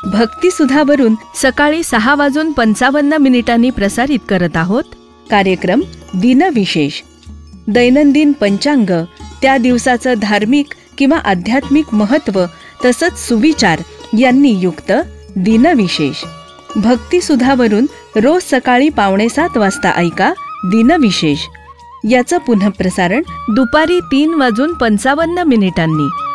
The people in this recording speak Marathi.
भक्तिसुधावरून सकाळी 6:55 प्रसारित करत आहोत कार्यक्रम दिनविशेष. दैनंदिन पंचांग, त्या दिवसाचं धार्मिक किंवा आध्यात्मिक महत्त्व तसंच सुविचार यांनी युक्त दिनविशेष. भक्तिसुधावरून रोज सकाळी 6:45 ऐका दिनविशेष. याचं पुनःप्रसारण दुपारी 3:55